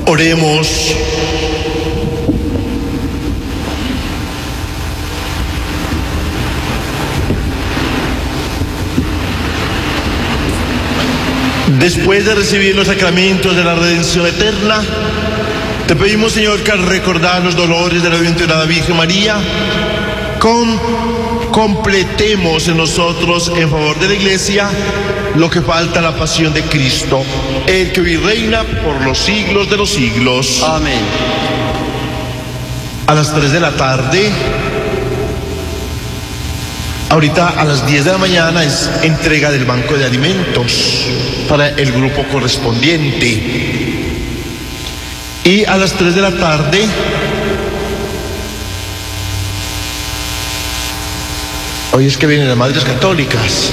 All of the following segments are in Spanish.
Oremos. Después de recibir los sacramentos de la redención eterna, te pedimos, Señor, que al recordar los dolores de la bienaventurada Virgen María, completemos en nosotros, en favor de la Iglesia, lo que falta a la pasión de Cristo, el que vive y reina por los siglos de los siglos. Amén. A las 3 de la tarde, ahorita a las 10 de la mañana es entrega del banco de alimentos para el grupo correspondiente. Y a las 3 de la tarde hoy es que vienen las Madres Católicas.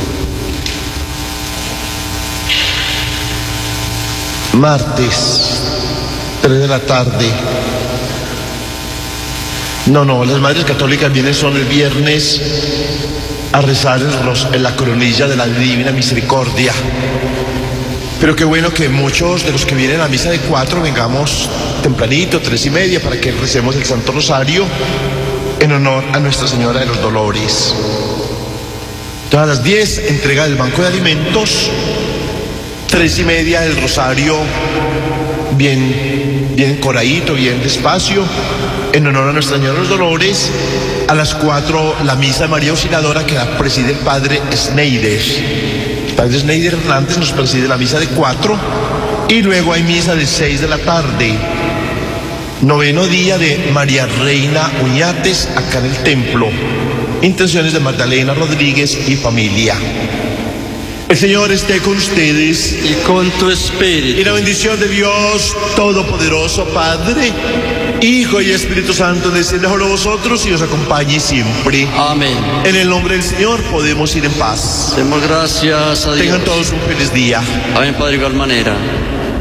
Martes, 3 de la tarde. No, las Madres Católicas vienen son el viernes a rezar en la coronilla de la Divina Misericordia. Pero qué bueno que muchos de los que vienen a misa de 4 vengamos tempranito, 3:30, para que recemos el Santo Rosario en honor a Nuestra Señora de los Dolores. Entonces a las 10, entrega del banco de alimentos, 3:30 el rosario bien coradito, bien despacio, en honor a Nuestra Señora de los Dolores. A las 4 la misa de María Auxiliadora, que la preside el Padre Schneider. El Padre Schneider Hernández nos preside la misa de 4, y luego hay misa de 6 de la tarde. Noveno día de María Reina Uñates, acá en el templo. Intenciones de Magdalena Rodríguez y familia. El Señor esté con ustedes. Y con tu espíritu. Y la bendición de Dios Todopoderoso, Padre, Hijo y Espíritu Santo, descienda sobre vosotros y os acompañe siempre. Amén. En el nombre del Señor podemos ir en paz. Demos gracias a Dios. Tengan todos un feliz día. Amén, Padre, de igual manera.